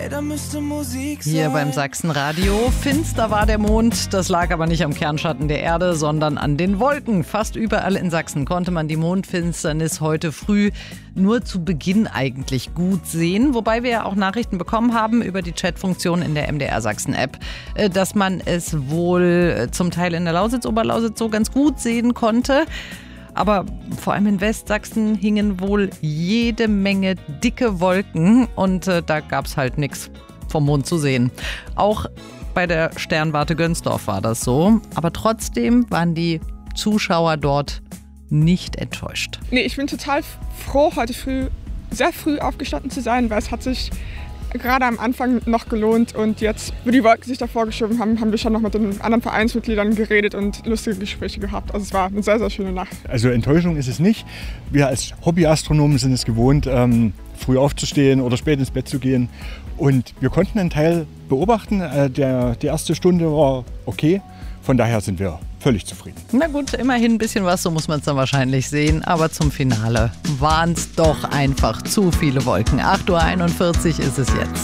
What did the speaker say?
da müsste Musik sein. Hier beim Sachsenradio. Finster war der Mond. Das lag aber nicht am Kernschatten der Erde, sondern an den Wolken. Fast überall in Sachsen konnte man die Mondfinsternis heute früh nur zu Beginn eigentlich gut sehen. Wobei wir ja auch Nachrichten bekommen haben über die Chatfunktion in der MDR Sachsen-App, dass man es wohl zum Teil in der Lausitz, Oberlausitz so ganz gut sehen konnte. Aber vor allem in Westsachsen hingen wohl jede Menge dicke Wolken und da gab es halt nichts vom Mond zu sehen. Auch bei der Sternwarte Gönsdorf war das so. Aber trotzdem waren die Zuschauer dort nicht enttäuscht. Nee, ich bin total froh, heute sehr früh aufgestanden zu sein, weil es hat sich gerade am Anfang noch gelohnt und jetzt, wo die Wolken sich davor geschoben haben, haben wir schon noch mit den anderen Vereinsmitgliedern geredet und lustige Gespräche gehabt. Also es war eine sehr, sehr schöne Nacht. Also Enttäuschung ist es nicht. Wir als Hobbyastronomen sind es gewohnt, früh aufzustehen oder spät ins Bett zu gehen. Und wir konnten einen Teil beobachten. Die erste Stunde war okay. Von daher sind wir völlig zufrieden. Na gut, immerhin ein bisschen was, so muss man es dann wahrscheinlich sehen. Aber zum Finale waren es doch einfach zu viele Wolken. 8:41 Uhr ist es jetzt.